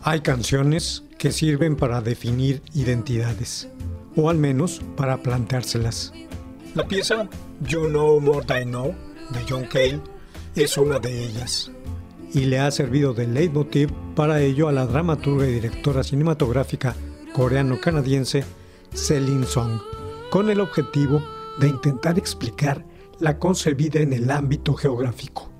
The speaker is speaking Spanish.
Hay canciones que sirven para definir identidades, o al menos para planteárselas. La pieza You Know More Than I Know de John Cale es una de ellas, y le ha servido de leitmotiv para ello a la dramaturga y directora cinematográfica coreano-canadiense Celine Song, con el objetivo de intentar explicar la concebida en el ámbito geográfico.